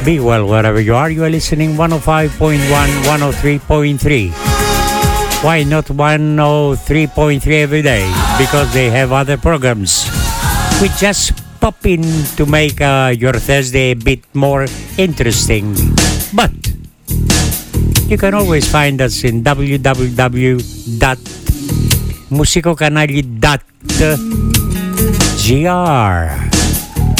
Be well wherever you are. You are listening 105.1, 103.3. Why not 103.3 every day? Because they have other programs. We just pop in to make your Thursday a bit more interesting. But you can always find us in www.musicocanali.gr.